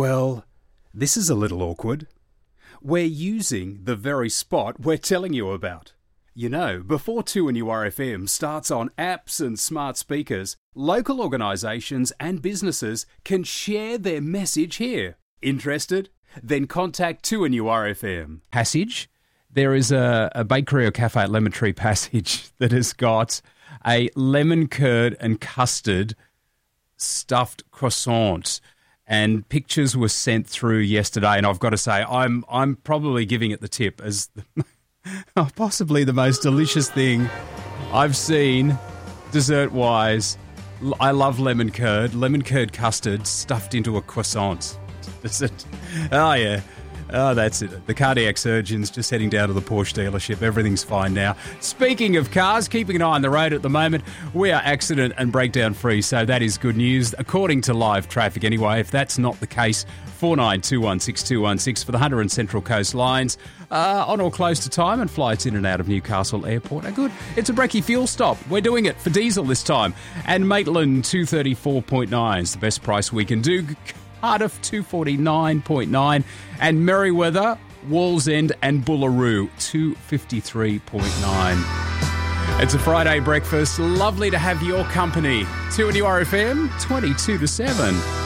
Well, this is a little awkward. We're using the very spot we're telling you about. You know, before 2NURFM starts on apps and smart speakers, local organisations and businesses can share their message here. Interested? Then contact 2NURFM. Passage. There is a bakery or cafe at Lemon Tree Passage that has got a lemon curd and custard stuffed croissant. And pictures were sent through yesterday, and I've got to say, I'm probably giving it the tip as possibly the most delicious thing I've seen dessert-wise. I love lemon curd custard stuffed into a croissant. Oh, yeah. Oh, that's it. The cardiac surgeon's just heading down to the Porsche dealership. Everything's fine now. Speaking of cars, keeping an eye on the road at the moment, we are accident and breakdown free, so that is good news, according to live traffic anyway. If that's not the case, 49216216 for the Hunter and Central Coast lines, on or close to time, and flights in and out of Newcastle Airport are good. It's a brekkie fuel stop. We're doing it for diesel this time. And Maitland 234.9 is the best price we can do. Cardiff 249.9 and Merriweather, Wallsend and Bullaroo 253.9. It's a Friday breakfast. Lovely to have your company. 2NURFM 22 to 7.